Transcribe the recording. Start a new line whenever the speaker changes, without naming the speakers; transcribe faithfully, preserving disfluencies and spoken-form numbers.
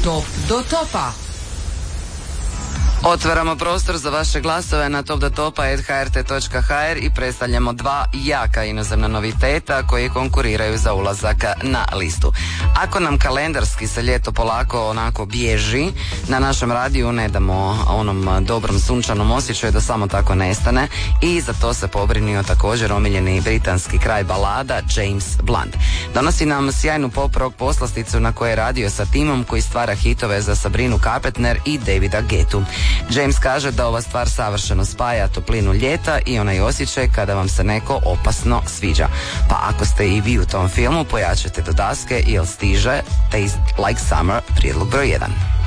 Top do topa.
Otvaramo prostor za vaše glasove na top do topa at h r t dot h r i predstavljamo dva jaka inozemna noviteta koji konkuriraju za ulazak na listu. Ako nam kalendarski se ljeto polako onako bježi, na našem radiju ne damo onom dobrom sunčanom osjećaju da samo tako nestane i za to se pobrinio također omiljeni britanski kraj balada James Blunt. Donosi nam sjajnu pop rock poslasticu na kojoj je radio sa timom koji stvara hitove za Sabrinu Carpenter i Davida Guettu. James kaže da ova stvar savršeno spaja toplinu ljeta i onaj osjećaj kada vam se neko opasno sviđa. Pa ako ste i vi u tom filmu, pojačajte do daske jer stiže Taste Like Summer, prijedlog broj jedan.